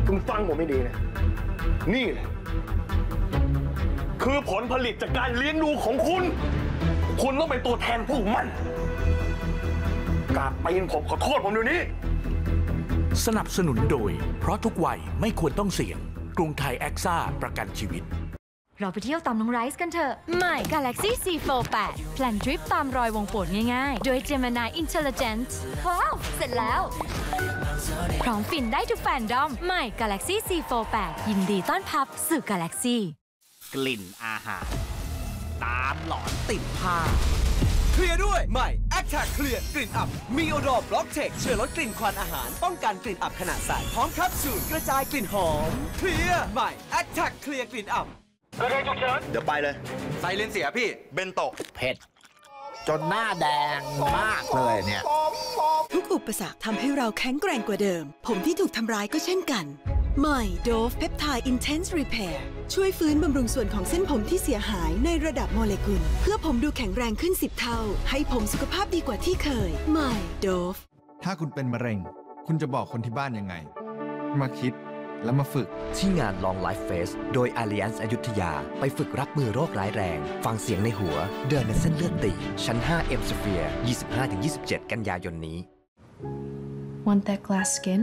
คุณฟังผมไม่ดีนะนี่แหละคือผลผลิตจากการเลี้ยงดูของคุณต้องเป็นตัวแทนพวกมันกราบตีนผมขอโทษผมเดี๋ยวนี้สนับสนุนโดยเพราะทุกวัยไม่ควรต้องเสี่ยงกรุงไทยแอ็กซ่าประกันชีวิตเราไปเที่ยวตามน้องไรซ์กันเถอะใหม่ Galaxy C48 แพลนทริปตามรอยวงโปรดง่ายๆโดย Gemini Intelligence ว้าวเสร็จแล้วพร้อมฟินได้ทุกแฟนดอมใหม่ Galaxy C48 ยินดีต้อนรับสู่ Galaxy กลิ่นอาหารตามหลอนติดผ้าเคลียร์ด้วยใหม่ Attack เคลียร์กลิ่นอับมีโอดอร์บล็อกเทคช่วยลดกลิ่นควันอาหารป้องกันกลิ่นอับขณะใส่พร้อมแคปซูลกระจายกลิ่นหอมเคลียร์ใหม่ Attack เคลียร์กลิ่นอับเดี๋ยวไปเลยไซเลนเสียพี่เบนโตะเผ็ดจนหน้าแดงมากเลยเนี่ยทุกอุปสรรคทำให้เราแข็งแกร่งกว่าเดิมผมที่ถูกทำร้ายก็เช่นกันใหม่ Dove Peptide Intense Repair ช่วยฟื้นบำรุงส่วนของเส้นผมที่เสียหายในระดับโมเลกุลเพื่อผมดูแข็งแรงขึ้น10 เท่าให้ผมสุขภาพดีกว่าที่เคยใหม่ Dove ถ้าคุณเป็นมะเร็งคุณจะบอกคนที่บ้านยังไงมาคิดแล้วมาฝึกที่งาน Long Life Fest โดย Alliance อยุธยาไปฝึกรับมือโรคร้ายแรงฟังเสียงในหัวเดินในเส้นเลือดตีบชั้น 5 M Sphere 25-27 กันยายนนี้ Want that glass skin?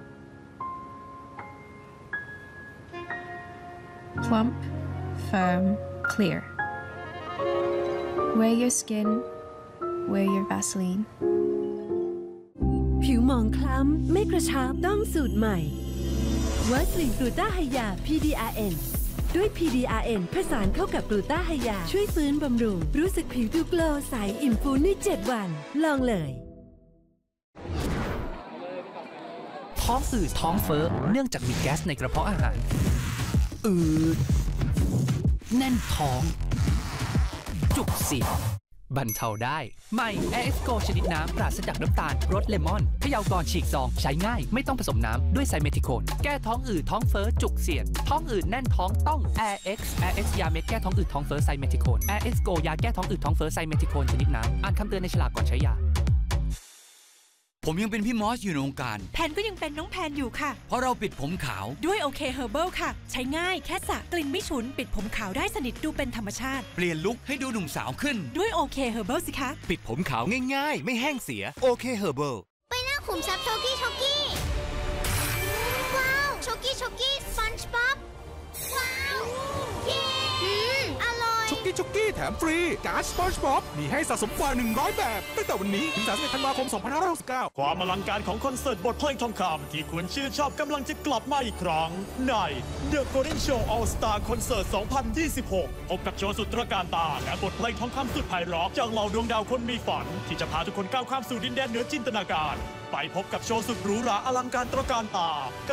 Plump, firm, clear. Wear your skin, wear your Vaseline. ผิวหมองคล้ำไม่กระชับต้องสูตรใหม่วัสลินกลูตาไฮยา PDRN ด้วย PDRN ผสานเข้ากับกลูตาไฮยาช่วยฟื้นบำรุงรู้สึกผิวดูโกลว์ใสอิ่มฟูใน7 วันลองเลยท้องอืดท้องเฟ้อเนื่องจากมีแก๊สในกระเพาะอาหารอืดแน่นท้องจุกเสียดบรรเทาได้ใหม่ Air X Go ชนิดน้ำปราศจากน้ำตาลรสเลมอนเขย่าก่อนฉีกซองใช้ง่ายไม่ต้องผสมน้ำด้วยไซเมทิโคนแก้ท้องอืดท้องเฟ้อจุกเสียดท้องอืดแน่นท้องต้อง Air X ยาเม็ดแก้ท้องอืดท้องเฟ้อไซเมทิโคน Air X Go ยาแก้ท้องอืดท้องเฟ้อไซเมทิโคนชนิดน้ำอ่านคำเตือนในฉลากก่อนใช้ยาผมยังเป็นพี่มอสอยู่ในวงการแพนก็ยังเป็นน้องแพนอยู่ค่ะเพราะเราปิดผมขาวด้วยโอเคเฮอร์เบิลค่ะใช้ง่ายแค่สระกลิ่นไม่ฉุนปิดผมขาวได้สนิทดูเป็นธรรมชาติเปลี่ยนลุคให้ดูหนุ่มสาวขึ้นด้วยโอเคเฮอร์เบิลสิคะปิดผมขาวง่ายๆไม่แห้งเสียโอเคเฮอร์เบิลไปหน้าขุมทรัพย์โชกี้ว้าวโชกี้สปันจ์บ๊อบว้าวเย้อร่อยช็อกกี้แถมฟรีการ์ดสปอนจ์บ๊อบมีให้สะสมกว่า100แบบตั้งแต่วันนี้ถึง31 ธันวาคม 2569 ความอลังการของคอนเสิร์ตบทเพลงทองคำที่คุณชื่นชอบกำลังจะกลับมาอีกครั้งใน The Golden Show All Star Concert 2026 พบกับโชว์สุดตระการตาและบทเพลงทองคำสุดไพเราะจากเหล่าดวงดาวคนมีฝันที่จะพาทุกคนก้าวข้ามสู่ดินแดนเหนือจินตนาการไปพบกับโชว์สุดหรูหราอลังการตระการตา